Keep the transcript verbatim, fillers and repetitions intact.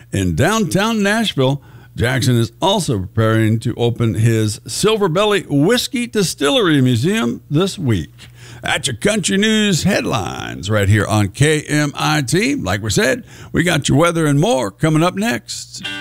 in downtown Nashville. Jackson is also preparing to open his Silver Belly Whiskey Distillery Museum this week. That's your country news headlines right here on K M I T. Like we said, we got your weather and more coming up next.